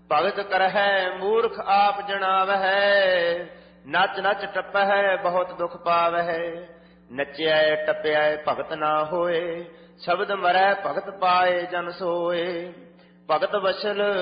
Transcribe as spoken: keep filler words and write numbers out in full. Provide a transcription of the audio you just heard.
ਭਗਤ ਕਰਹਿ ਮੂਰਖ ਆਪ ਜਣਾਵਹਿ, ਨੱਚ ਨੱਚ ਟੱਪਹਿ ਬਹੁਤ ਦੁਖ ਪਾਵਹਿ। ਨੱਚਿਆ ਟੱਪਿਆ ਭਗਤ ਨਾ ਹੋਏ, ਸ਼ਬਦ ਮਰੈ ਭਗਤ ਪਾਏ ਜਨ ਸੋਏ। ਭਗਤ ਵਸ਼ਲ